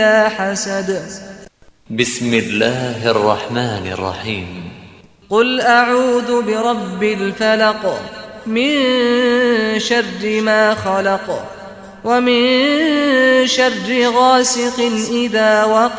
إلا حسد. بسم الله الرحمن الرحيم. قل أعوذ برب الفلق من شر ما خلق ومن شر غاسق إذا وقب